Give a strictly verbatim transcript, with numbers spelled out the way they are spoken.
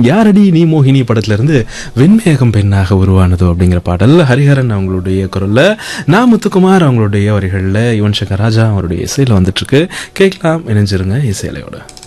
யாரடி நீ மோகினி படத்துல இருந்து வெண்மேகம் பெண்ணாக உருவானதோ அப்படிங்கிற பாடல் ஹரிஹரன் அவங்களுடைய குரல்ல, நான் முத்துக்குமார் அவங்களுடைய வரிகள்ல, யுவன் சங்கர் ராஜா அவருடைய இசையில வந்துட்டு இருக்கு. கேட்கலாம், இணைஞ்சிருங்க இசையலையோட.